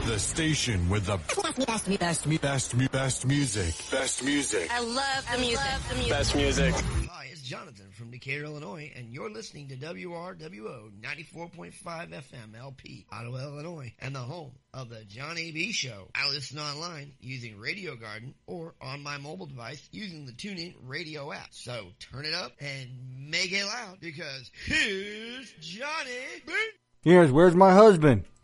The station with the best music. Best music. I love the music. Best music. Hi, it's Jonathan from Decatur, Illinois, and you're listening to WRWO 94.5 FM LP, Ottawa, Illinois, and the home of the John A.B. Show. I listen online using Radio Garden or on my mobile device using the TuneIn Radio app. So turn it up and make it loud because here's Johnny B. Here's Where's My Husband?